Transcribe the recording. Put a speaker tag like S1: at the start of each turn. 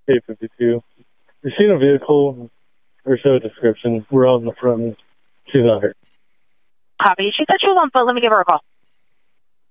S1: K52. You've seen a vehicle or show a description. We're out in the front. She's not here.
S2: Copy. She said she was on foot. Let me give her a call.